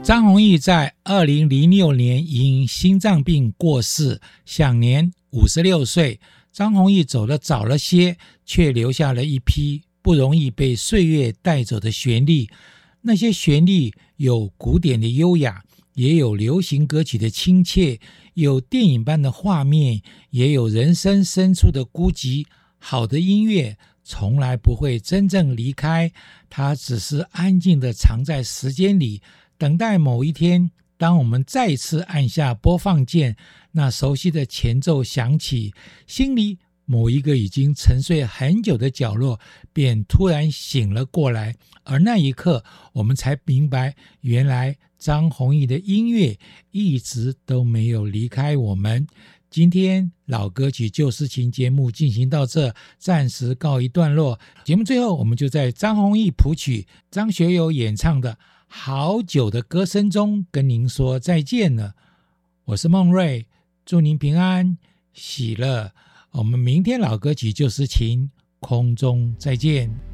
张弘毅在2006年因心脏病过世，享年56岁。张弘毅走得早了些，却留下了一批不容易被岁月带走的旋律。那些旋律有古典的优雅，也有流行歌曲的亲切，有电影般的画面，也有人生深处的孤寂。好的音乐从来不会真正离开，它只是安静地藏在时间里，等待某一天，当我们再次按下播放键，那熟悉的前奏响起，心里某一个已经沉睡很久的角落便突然醒了过来，而那一刻我们才明白，原来张弘毅的音乐一直都没有离开我们。今天老歌曲旧事情节目进行到这，暂时告一段落。节目最后，我们就在张弘毅谱曲、张学友演唱的《好久的歌声》中跟您说再见了。我是孟瑞，祝您平安喜乐。我们明天老歌曲旧事情空中再见。